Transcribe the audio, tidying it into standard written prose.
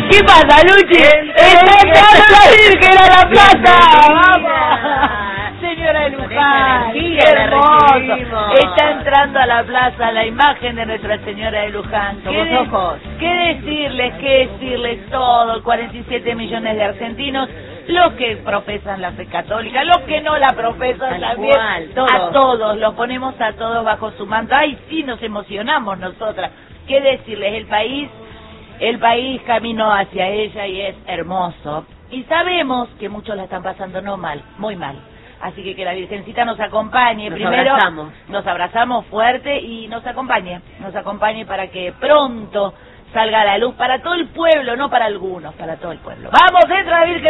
¿Qué pasa, Luchi? ¡Está entrando la Virgen a la plaza! ¡Vamos! Señora de Luján, qué hermoso. Está entrando a la plaza la imagen de Nuestra Señora de Luján. Somos ojos. ¿Qué decirles todo? 47 millones de argentinos, los que profesan la fe católica, los que no la profesan también, a todos, los ponemos a todos bajo su manto. Ay, sí, nos emocionamos nosotras. ¿Qué decirles? El país caminó hacia ella y es hermoso. Y sabemos que muchos la están pasando no mal, muy mal. Así que la Virgencita nos acompañe. Primero nos abrazamos fuerte y nos acompañe para que pronto salga a la luz para todo el pueblo, no para algunos, para todo el pueblo. ¡Vamos, entra la Virgen!